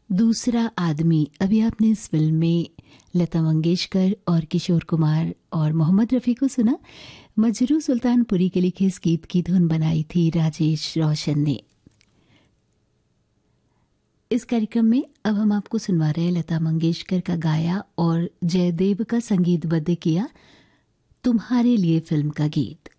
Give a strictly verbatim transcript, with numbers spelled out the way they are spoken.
दूसरा आदमी। अभी आपने इस फिल्म में लता मंगेशकर और किशोर कुमार और मोहम्मद रफ़ी को सुना। मजरू सुल्तानपुरी के लिखे इस गीत की धुन बनाई थी राजेश रोशन ने। इस कार्यक्रम में अब हम आपको सुनवा रहे हैं लता मंगेशकर का गाया और जयदेव का संगीतबद्ध किया तुम्हारे लिए फिल्म का गीत।